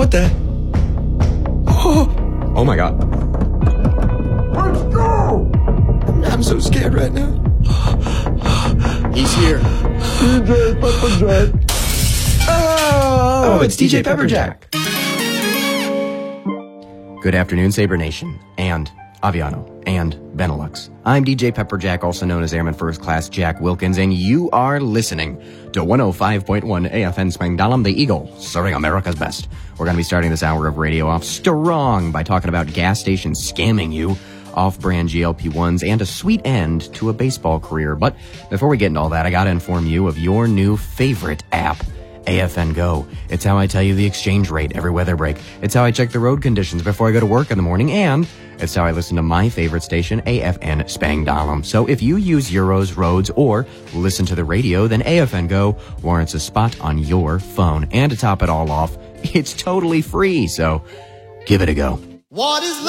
What the? Oh my God. Let's go! I'm so scared right now. He's here. DJ Pepperjack. Oh, it's DJ Pepperjack. Good afternoon, Sabre Nation, and Aviano, and Benelux. I'm DJ Pepperjack, also known as Airman First Class Jack Wilkins, and you are listening to 105.1 AFN Spangdahlem, the Eagle, serving America's best. We're going to be starting this hour of radio off strong by talking about gas stations scamming you, off-brand GLP-1s, and a sweet end to a baseball career. But before we get into all that, I got to inform you of your new favorite app, AFN Go. It's how I tell you the exchange rate every weather break. It's how I check the road conditions before I go to work in the morning, and it's how I listen to my favorite station, AFN Spangdahlem. So if you use Euros, roads, or listen to the radio, then AFN Go warrants a spot on your phone. And to top it all off, it's totally free, so give it a go. What is